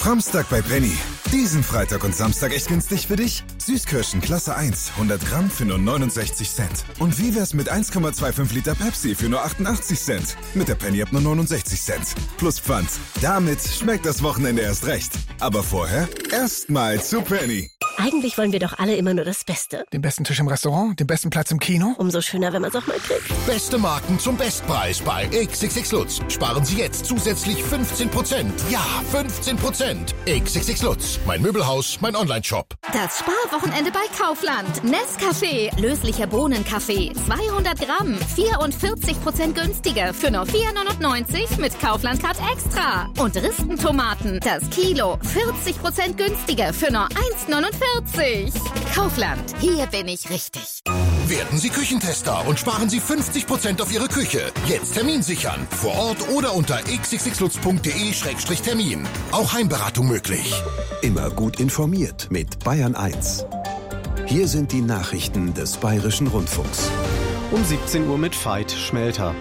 Framstag bei Penny. Diesen Freitag und Samstag echt günstig für dich? Süßkirschen Klasse 1, 100 Gramm für nur 69 Cent. Und wie wär's mit 1,25 Liter Pepsi für nur 88 Cent? Mit der Penny-App nur 69 Cent. Plus Pfand. Damit schmeckt das Wochenende erst recht. Aber vorher erstmal zu Penny. Eigentlich wollen wir doch alle immer nur das Beste. Den besten Tisch im Restaurant, den besten Platz im Kino. Umso schöner, wenn man es auch mal kriegt. Beste Marken zum Bestpreis bei XXX Lutz. Sparen Sie jetzt zusätzlich 15%. Ja, 15%. XXX Lutz. Mein Möbelhaus, mein Onlineshop. Das Sparwochenende bei Kaufland. Nescafé, löslicher Bohnenkaffee. 200 Gramm, 44% günstiger für nur 4,99 mit Kaufland-Card Extra. Und Ristentomaten, das Kilo, 40% günstiger für nur 1,49. Kaufland, hier bin ich richtig. Werden Sie Küchentester und sparen Sie 50% auf Ihre Küche. Jetzt Termin sichern. Vor Ort oder unter xxxlutz.de/termin. Auch Heimberatung möglich. Immer gut informiert mit Bayern 1. Hier sind die Nachrichten des Bayerischen Rundfunks. Um 17 Uhr mit Veit Schmelter.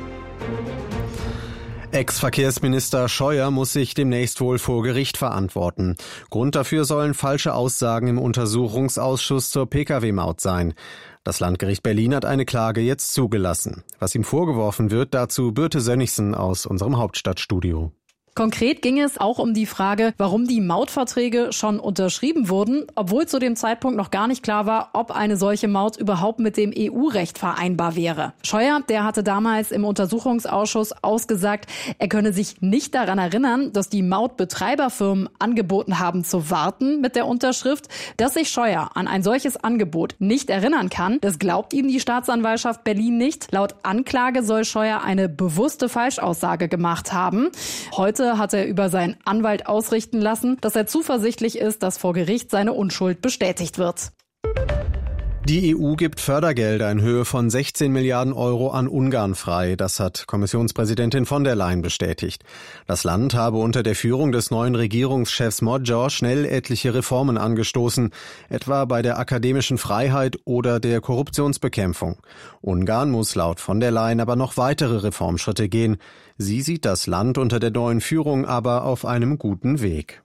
Ex-Verkehrsminister Scheuer muss sich demnächst wohl vor Gericht verantworten. Grund dafür sollen falsche Aussagen im Untersuchungsausschuss zur Pkw-Maut sein. Das Landgericht Berlin hat eine Klage jetzt zugelassen. Was ihm vorgeworfen wird, dazu Birte Sönnigsen aus unserem Hauptstadtstudio. Konkret ging es auch um die Frage, warum die Mautverträge schon unterschrieben wurden, obwohl zu dem Zeitpunkt noch gar nicht klar war, ob eine solche Maut überhaupt mit dem EU-Recht vereinbar wäre. Scheuer, der hatte damals im Untersuchungsausschuss ausgesagt, er könne sich nicht daran erinnern, dass die Mautbetreiberfirmen angeboten haben zu warten mit der Unterschrift. Dass sich Scheuer an ein solches Angebot nicht erinnern kann, das glaubt ihm die Staatsanwaltschaft Berlin nicht. Laut Anklage soll Scheuer eine bewusste Falschaussage gemacht haben. Heute hat er über seinen Anwalt ausrichten lassen, dass er zuversichtlich ist, dass vor Gericht seine Unschuld bestätigt wird. Die EU gibt Fördergelder in Höhe von 16 Milliarden Euro an Ungarn frei. Das hat Kommissionspräsidentin von der Leyen bestätigt. Das Land habe unter der Führung des neuen Regierungschefs Magyar schnell etliche Reformen angestoßen, etwa bei der akademischen Freiheit oder der Korruptionsbekämpfung. Ungarn muss laut von der Leyen aber noch weitere Reformschritte gehen. Sie sieht das Land unter der neuen Führung aber auf einem guten Weg.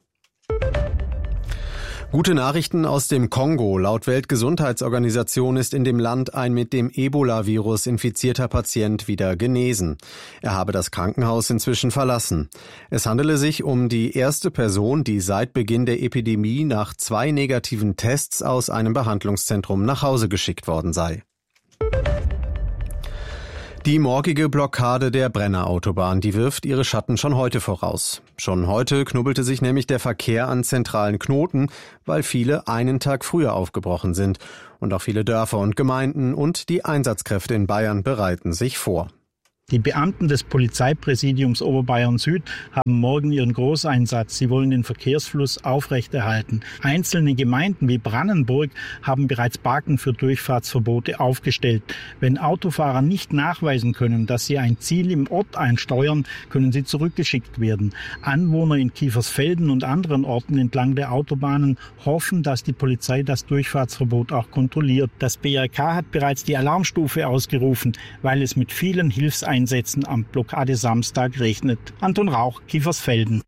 Gute Nachrichten aus dem Kongo. Laut Weltgesundheitsorganisation ist in dem Land ein mit dem Ebola-Virus infizierter Patient wieder genesen. Er habe das Krankenhaus inzwischen verlassen. Es handele sich um die erste Person, die seit Beginn der Epidemie nach 2 negativen Tests aus einem Behandlungszentrum nach Hause geschickt worden sei. Die morgige Blockade der Brenner-Autobahn, die wirft ihre Schatten schon heute voraus. Schon heute knubbelte sich nämlich der Verkehr an zentralen Knoten, weil viele einen Tag früher aufgebrochen sind. Und auch viele Dörfer und Gemeinden und die Einsatzkräfte in Bayern bereiten sich vor. Die Beamten des Polizeipräsidiums Oberbayern Süd haben morgen ihren Großeinsatz. Sie wollen den Verkehrsfluss aufrechterhalten. Einzelne Gemeinden wie Brannenburg haben bereits Balken für Durchfahrtsverbote aufgestellt. Wenn Autofahrer nicht nachweisen können, dass sie ein Ziel im Ort einsteuern, können sie zurückgeschickt werden. Anwohner in Kiefersfelden und anderen Orten entlang der Autobahnen hoffen, dass die Polizei das Durchfahrtsverbot auch kontrolliert. Das BRK hat bereits die Alarmstufe ausgerufen, weil es mit vielen Hilfseinsätzen am Blockade-Samstag regnet. Anton Rauch, Kiefersfelden.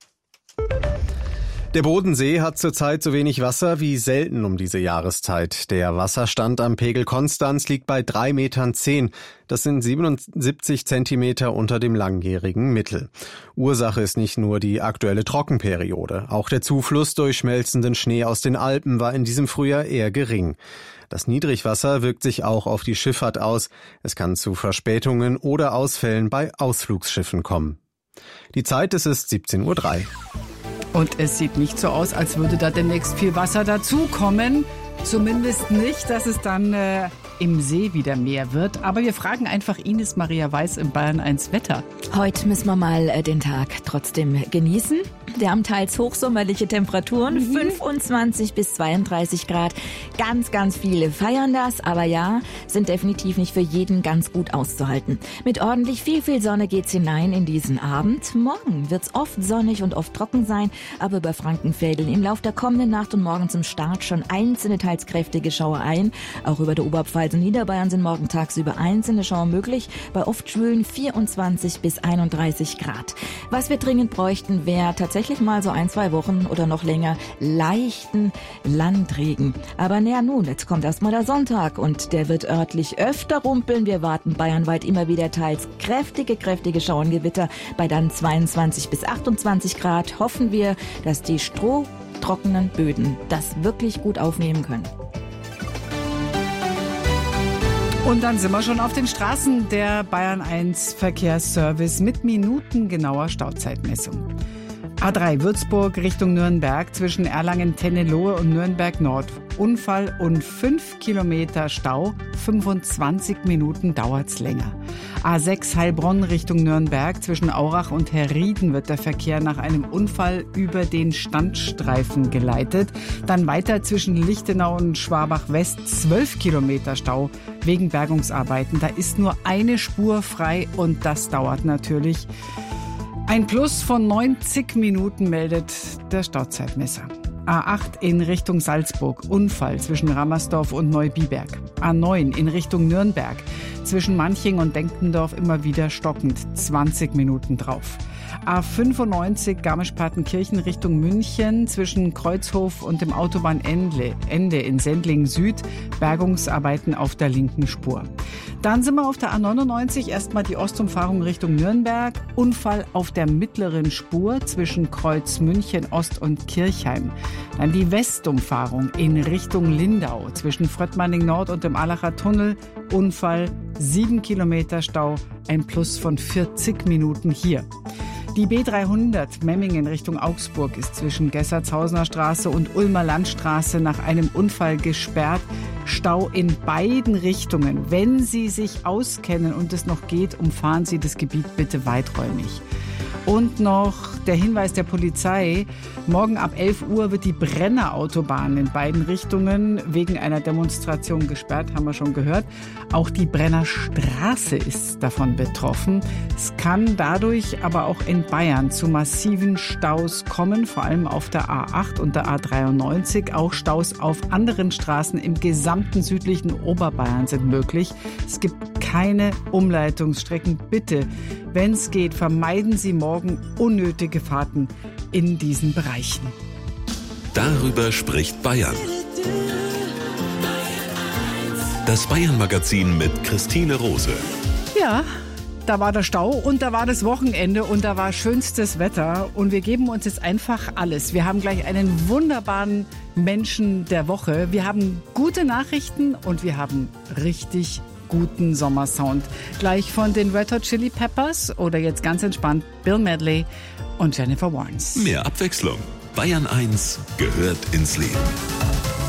Der Bodensee hat zurzeit so wenig Wasser wie selten um diese Jahreszeit. Der Wasserstand am Pegel Konstanz liegt bei 3,10 Metern. Das sind 77 Zentimeter unter dem langjährigen Mittel. Ursache ist nicht nur die aktuelle Trockenperiode. Auch der Zufluss durch schmelzenden Schnee aus den Alpen war in diesem Frühjahr eher gering. Das Niedrigwasser wirkt sich auch auf die Schifffahrt aus. Es kann zu Verspätungen oder Ausfällen bei Ausflugsschiffen kommen. Die Zeit ist 17:03 Uhr. Und es sieht nicht so aus, als würde da demnächst viel Wasser dazukommen. Zumindest nicht, dass es dann im See wieder mehr wird. Aber wir fragen einfach Ines Maria Weiß im Bayern 1 Wetter. Heute müssen wir mal den Tag trotzdem genießen. Wir haben teils hochsommerliche Temperaturen, 25 bis 32 Grad. Ganz, ganz viele feiern das, aber ja, sind definitiv nicht für jeden ganz gut auszuhalten. Mit ordentlich viel Sonne geht's hinein in diesen Abend. Morgen wird's oft sonnig und oft trocken sein, aber über Frankenfelden im Lauf der kommenden Nacht und morgen zum Start schon einzelne teils kräftige Schauer ein. Auch über der Oberpfalz und Niederbayern sind morgen tagsüber einzelne Schauer möglich, bei oft schwülen 24 bis 31 Grad. Was wir dringend bräuchten, wäre tatsächlich tatsächlich mal so 1-2 Wochen oder noch länger leichten Landregen. Aber naja, nun, jetzt kommt erstmal der Sonntag und der wird örtlich öfter rumpeln. Wir warten bayernweit immer wieder teils kräftige Schauengewitter bei dann 22 bis 28 Grad. Hoffen wir, dass die strohtrockenen Böden das wirklich gut aufnehmen können. Und dann sind wir schon auf den Straßen. Der Bayern 1 Verkehrsservice mit minutengenauer Stauzeitmessung. A3 Würzburg Richtung Nürnberg zwischen Erlangen-Tennelohe und Nürnberg Nord. Unfall und 5 Kilometer Stau, 25 Minuten dauert's länger. A6 Heilbronn Richtung Nürnberg zwischen Aurach und Herrieden wird der Verkehr nach einem Unfall über den Standstreifen geleitet. Dann weiter zwischen Lichtenau und Schwabach West 12 Kilometer Stau wegen Bergungsarbeiten. Da ist nur eine Spur frei und das dauert natürlich. Ein Plus von 90 Minuten meldet der Stauzeitmesser. A8 in Richtung Salzburg, Unfall zwischen Rammersdorf und Neubiberg. A9 in Richtung Nürnberg, zwischen Manching und Denkendorf immer wieder stockend, 20 Minuten drauf. A95 Garmisch-Partenkirchen Richtung München zwischen Kreuzhof und dem Autobahnende in Sendling Süd, Bergungsarbeiten auf der linken Spur. Dann sind wir auf der A99, erstmal die Ostumfahrung Richtung Nürnberg, Unfall auf der mittleren Spur zwischen Kreuz München Ost und Kirchheim. Dann die Westumfahrung in Richtung Lindau zwischen Fröttmanning Nord und dem Allacher Tunnel, Unfall, 7 Kilometer Stau, ein Plus von 40 Minuten hier. Die B300 Memmingen Richtung Augsburg ist zwischen Gessertshausener Straße und Ulmer Landstraße nach einem Unfall gesperrt. Stau in beiden Richtungen. Wenn Sie sich auskennen und es noch geht, umfahren Sie das Gebiet bitte weiträumig. Und noch der Hinweis der Polizei. Morgen ab 11 Uhr wird die Brenner Autobahn in beiden Richtungen wegen einer Demonstration gesperrt, haben wir schon gehört. Auch die Brenner Straße ist davon betroffen. Es kann dadurch aber auch in Bayern zu massiven Staus kommen, vor allem auf der A8 und der A93. Auch Staus auf anderen Straßen im gesamten südlichen Oberbayern sind möglich. Es gibt keine Umleitungsstrecken. Bitte, wenn es geht, vermeiden Sie morgen unnötige Fahrten in diesen Bereichen. Darüber spricht Bayern. Das Bayern-Magazin mit Christine Rose. Ja, da war der Stau und da war das Wochenende und da war schönstes Wetter und wir geben uns jetzt einfach alles. Wir haben gleich einen wunderbaren Menschen der Woche. Wir haben gute Nachrichten und wir haben richtig guten Sommersound. Gleich von den Red Hot Chili Peppers oder jetzt ganz entspannt Bill Medley und Jennifer Warnes. Mehr Abwechslung. Bayern 1 gehört ins Leben.